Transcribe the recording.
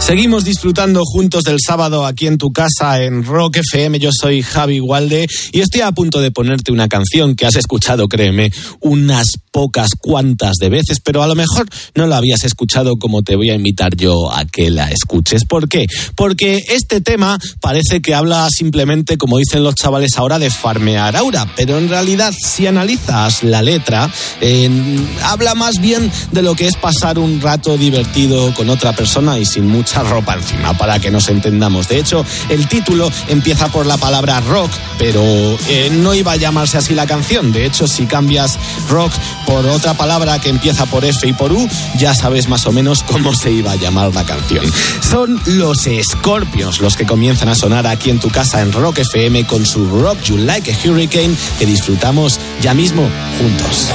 Seguimos disfrutando juntos del sábado aquí en tu casa en Rock FM. Yo soy Javi Gualde y estoy a punto de ponerte una canción que has escuchado, créeme, unas pocas cuantas de veces, pero a lo mejor no la habías escuchado como te voy a invitar yo a que la escuches. ¿Por qué? Porque este tema parece que habla simplemente, como dicen los chavales ahora, de farmear aura, pero en realidad si analizas la letra, habla más bien de lo que es pasar un rato divertido con otra persona y sin mucha ropa encima, para que nos entendamos. De hecho, el título empieza por la palabra rock, pero no iba a llamarse así la canción. De hecho, si cambias rock por otra palabra que empieza por F y por U, ya sabes más o menos cómo se iba a llamar la canción. Son los Scorpions los que comienzan a sonar aquí en tu casa en Rock FM con su Rock You Like a Hurricane, que disfrutamos ya mismo juntos.